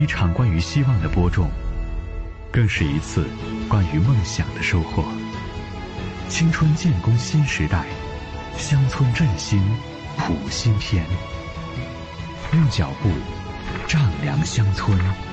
一场关于希望的播种，更是一次关于梦想的收获。青春建功新时代，乡村振兴谱新篇。用脚步丈量乡村。